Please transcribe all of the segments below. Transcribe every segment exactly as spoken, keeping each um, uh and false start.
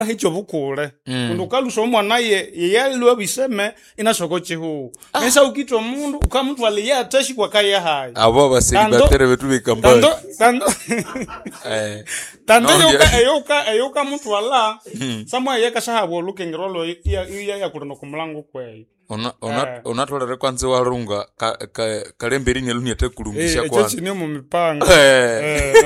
hicho bukule kundu kalusho mwana ye yelwe biseme inashoko chihu nesa ukito mundu ukamtu aliye atashi kwa kaya hai abo basilibatere betu bikambali tando tando eh tando yoka yoka yoka mtu ala samwa yeka shahabo lukengirolo ya ya kutono kumlango kwe ona ona ona tolere kwanze warunga kalemberi nyelunya tekulungisha kwa eh chini mu mipanga eh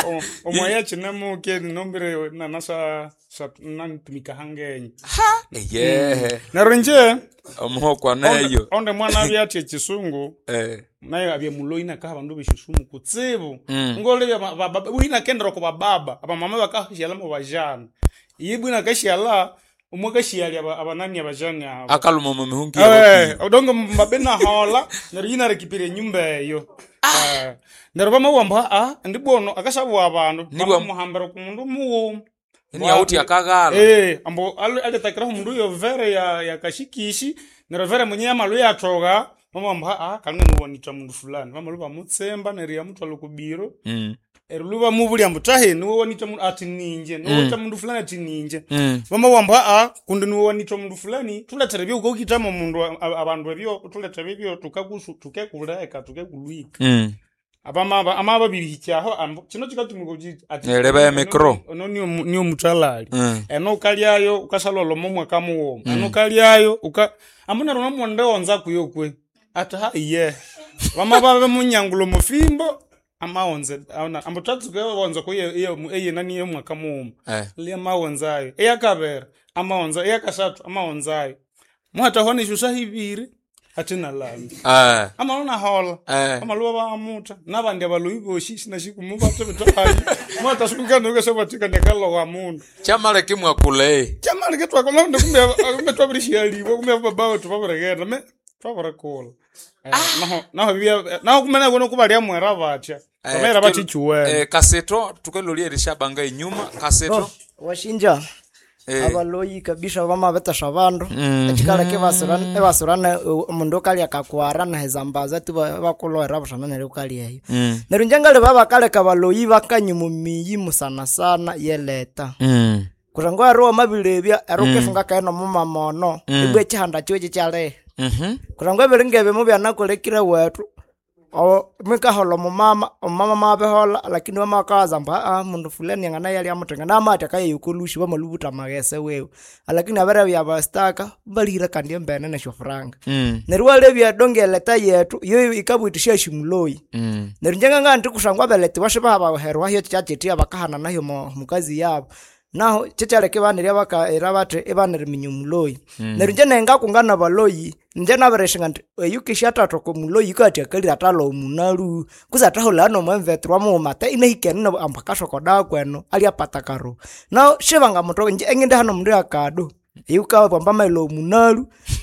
omwaya chinemo ke nombere na nasa nan tumika hangenyi ha yeah naronje omo kwa nayo onde mwana byati chisungu eh nayo abye muloina ka bandu bishisumu kutsibu ngole wina kendro ko baba aba mama bakashiyala mu bajana yibwina kashiyala umwaka shiyali abanani abajani aba akaluma mu mihungi eh odongo mabena hola narina rekipire nyumba yo eh nerba mawamba ah ndibono akashabu abantu bamuhambira ku mundu muwo ni yauti akagala eh ambo ale takira mundu yo vere ya ya kashikishi nero vere munyama lo yatoga mama ah kanne nuwonita mundu fulani mama luba mutsemba neriya mutwa lokubiro mm eruba mubuli ambutahe nuwonita mundu ati ninje nuwonita mundu fulani ati ninje mama wamba ah kunde nuwonita mundu fulani tuletere uko kitamo mundu abantu byo tuletere byo tukagusu tukekuleka tukekulwika mm abama amaba birihicyaho kino kikatumiko ati reba ya mikro no niyo niyo mutalali mm. eno kalyayo ukasalolo momwe kamuwo mm. eno kalyayo uka amuna rona monde onza kuyokwe ata iye bama babe munyangulo mufimbo amaonze ana ambutatsuke wonza kuye iyo eye nani ye mwaka muwo eh. le maonzayo eyakabera amaonza eyakashatu amaonzayo mwata honi shusha hibiri atina lami eh amalona hola eh amaluwa ba amuta nabandi abaluyiboshi sinashikumuba tebetayi mwata sukanga ngo sobatika ndekalo wa mundu chamale kimwa kule chamale ketwa ko ndo kumbe kumbe twabirishia libo kumbe baba wetu babaregera me twabarakola eh naho naho bia naho kumena gono kubalia mwera bacha kamera bachichuwe eh kaseto tukelolie rishabanga inyuma kaseto washinja abaloyi kabisha bama betasha bandu ekikala kebasurana ebasurana mundu kali akakwara na hezambaza tu bakolora bushana nere ukali eyo nerunjangale baba kale kabaloyi bakanyu miyi musana sana yeleta kurango aro mabirebya aroke funga kaeno mumamono ibwe chihanda cyoje cyale kurango berengebe mu byana kolekira wetu o meka holo mama mama mabe hola lakini mama kazamba ah mundu fulani ngana yali amutenga na mata kaye yukolushi bamalubuta magese wewe lakini abara bya bastaka balira kandi mbene na shofranga mm. nerwale bya dongeleta yetu yo ikabwitisha shimuloyi mm. nerinjenga nganti kusangwa beleti bashiba aba herwa hiyo cyaceti abakahana nayo mukazi yabo naho cecaleke banere baka erabate ebanere minyumuloyi mm. nerinje nenga kungana baloyi nje nabereshinga eyukishata toko muloyi kati akali atalo munaru kuzatahola no mwenvetrwa mu mata inahikene no ambakasho koda kweno ali apatakaro naho shebanga moto nje engende hano mundu akado yuka kwamba mailo munaru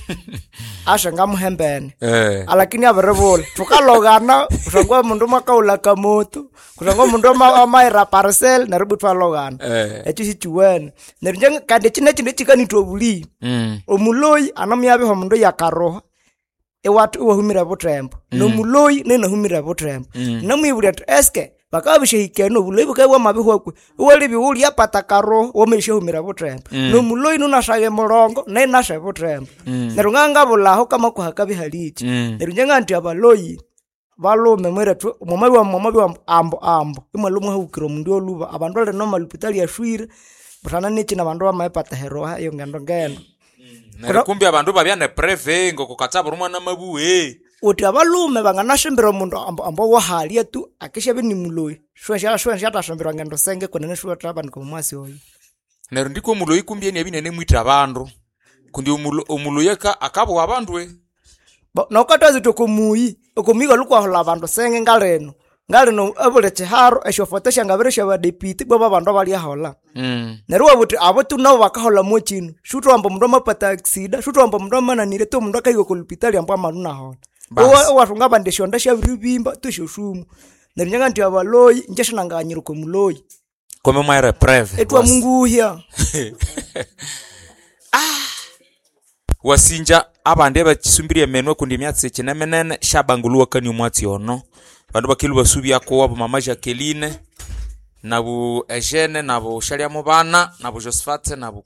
ashanga muhembene eh alakini aberebola tukalogana usangwa mundu makaula kamoto kusangwa mundu amaira parcel na rubu twalogana eh echi chiwene nerinje kande chine chine chikani tobuli mm omuloyi anamyabe ho mundu yakaroha ewatu wahumira botrembo mm. no muloyi nena humira botrembo mm. namwibuli at eske bakabishe ikeno buloyi bukabwa mabiho kwe wali biuli apatakaro womeshe humira botrembo mm. no muloyi nunashage morongo nena she botrembo mm. nerunganga bulaho kama kuhakabi haliti mm. nerunjenga nti abaloyi balume mwere tu momabi wa momabi wa ambo ambo imalumu hukiro mundu oluba abandu le normal hospitali ya shwire butana nichi na bandu amaepata heroha yo ngendo ngendo nerikumbi abandu babyane preve ngo kukatsaba rumwana mabuwe uti abalume banganashimbira mundu ambo ambo wahali tu akishebe ni muloyi shwesha shwesha tashimbira ngendo senge kunene shwa trabani ko mwasi oyi nero ndiko muloyi kumbi ene binene mwita abandu kundi umuloyeka akabo abandu we no katazi to kumuyi okomiga lukwa hola abandu senge ngaleno ngaleno abule chiharo eshofotesha ngaberesha badepiti baba bandu bali hola mm nerwa buti abotu nabo bakahola mochino shuto ambo mndo mapata accident shuto ambo mndo mana nire to mndo kayo ko hospitali ambo amanuna hola owa wafunga bandesho ndasha biribimba tushoshumu neringa nti abaloyi njesha nganyiro ko muloyi kome mwaire preve etwa munguhya ah wasinja abande bakisumbiriye menwe kundi myatse kinemenene shabanguluwa kani umwatsi ono bandu bakilu basubya ko abo mama Jacqueline nabu Eugene nabu Shalia Mubana nabu Josephat nabu